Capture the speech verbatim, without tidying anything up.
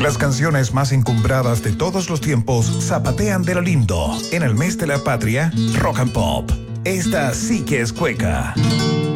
Las canciones más encumbradas de todos los tiempos zapatean de lo lindo. En el mes de la patria, rock and pop. Esta sí que es cueca.